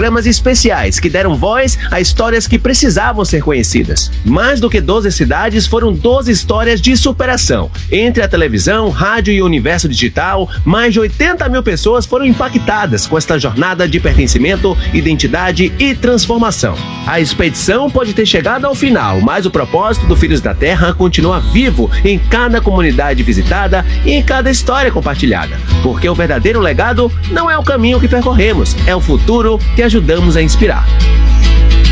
programas especiais que deram voz a histórias que precisavam ser conhecidas. Mais do que 12 cidades, foram 12 histórias de superação. Entre a televisão, rádio e o universo digital, mais de 80 mil pessoas foram impactadas com esta jornada de pertencimento, identidade e transformação. A expedição pode ter chegado ao final, mas o propósito do Filhos da Terra continua vivo em cada comunidade visitada e em cada história compartilhada. Porque o verdadeiro legado não é o caminho que percorremos, é o futuro que ajudamos a inspirar.